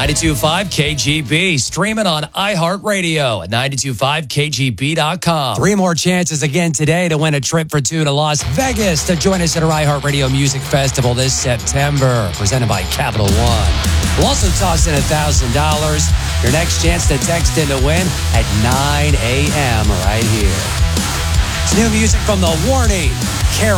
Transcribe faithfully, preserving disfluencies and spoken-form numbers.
ninety-two point five K G B, streaming on iHeartRadio at ninety-two point five K G B dot com. Three more chances again today to win a trip for two to Las Vegas to join us at our iHeartRadio Music Festival this September, presented by Capital One. We'll also toss in one thousand dollars. Your next chance to text in to win at nine a.m. right here. It's new music from The Warning.